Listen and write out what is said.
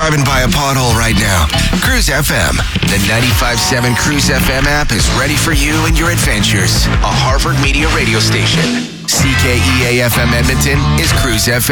driving by a pothole right now, Cruise FM, the 95.7 Cruise FM app is ready for you and your adventures. A Harvard Media radio station. CKEA FM Edmonton is Cruise FM.